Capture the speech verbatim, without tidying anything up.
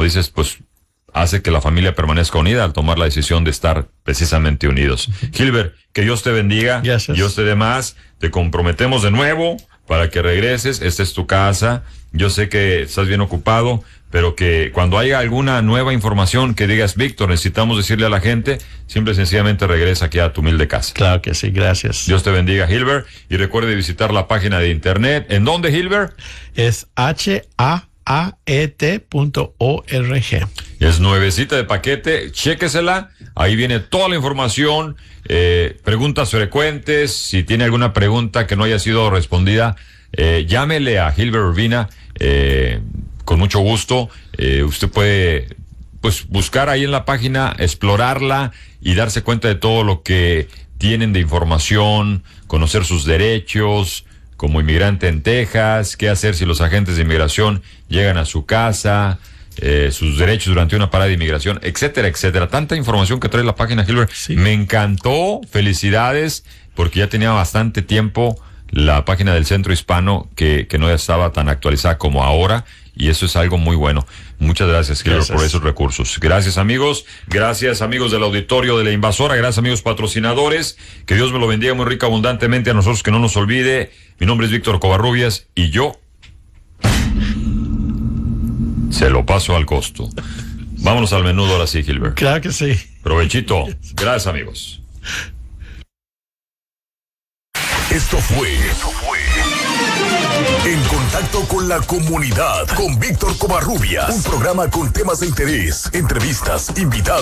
dices, pues hace que la familia permanezca unida al tomar la decisión de estar precisamente unidos. Gilbert, que Dios te bendiga, Gracias. Dios te dé más, te comprometemos de nuevo para que regreses, esta es tu casa, yo sé que estás bien ocupado, pero que cuando haya alguna nueva información que digas, Víctor, necesitamos decirle a la gente, simple y sencillamente regresa aquí a tu humilde casa. Claro que sí, gracias. Dios te bendiga, Gilbert, y recuerde visitar la página de internet. ¿En dónde, Gilbert? Es H A A E T punto org. Es nuevecita de paquete, chéquesela, ahí viene toda la información, eh, preguntas frecuentes, si tiene alguna pregunta que no haya sido respondida, eh, llámele a Gilbert Urbina, eh, con mucho gusto. Eh, usted puede pues buscar ahí en la página, explorarla y darse cuenta de todo lo que tienen de información, conocer sus derechos como inmigrante en Texas, qué hacer si los agentes de inmigración llegan a su casa, eh, sus derechos durante una parada de inmigración, etcétera, etcétera. Tanta información que trae la página, Gilbert. Sí. Me encantó, felicidades, porque ya tenía bastante tiempo la página del Centro Hispano que, que no estaba tan actualizada como ahora, y eso es algo muy bueno. Muchas gracias, Gilbert, Gracias. por esos recursos. Gracias, amigos. Gracias, amigos del auditorio de La Invasora. Gracias, amigos patrocinadores. Que Dios me lo bendiga muy rico, abundantemente a nosotros, que no nos olvide. Mi nombre es Víctor Covarrubias y yo se lo paso al costo. Vámonos al menudo ahora sí, Gilbert. Claro que sí. Provechito. Gracias, amigos. Esto fue, esto fue En Contacto con la Comunidad con Víctor Covarrubias, un programa con temas de interés, entrevistas, invitados.